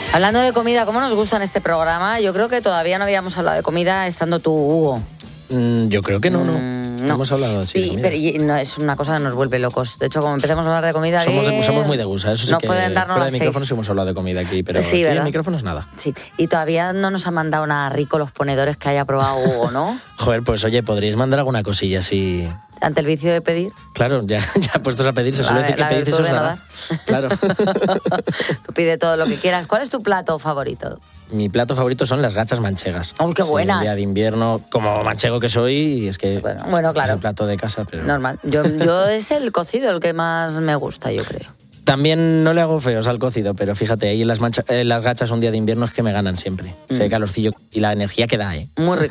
Hablando de comida, ¿cómo nos gusta en este programa? Yo creo que todavía no habíamos hablado de comida estando tú, Hugo. Yo creo que no. No hemos hablado así. Sí, pero no, es una cosa que nos vuelve locos. De hecho, como empezamos a hablar de comida somos muy de gusa, eso sí, nos que pueden darnos fuera las de micrófonos 6. hemos hablado de comida aquí, pero sí, aquí en micrófonos nada. Sí, y todavía no nos han mandado nada rico los ponedores que haya probado Hugo, ¿no? Joder, pues oye, podríais mandar alguna cosilla así. Ante el vicio de pedir. Claro, ya puestos a pedir, se suele decir que pedís y se os dará. Claro. Tú pide todo lo que quieras. ¿Cuál es tu plato favorito? Mi plato favorito son las gachas manchegas. ¡Oh, qué buenas! Un día de invierno, como manchego que soy, es que bueno, claro. es el plato de casa. Pero... Normal. Yo es el cocido el que más me gusta, yo creo. También no le hago feos al cocido, pero fíjate, ahí las gachas un día de invierno es que me ganan siempre. Se ve calorcillo y la energía que da, ¿eh? Muy rico.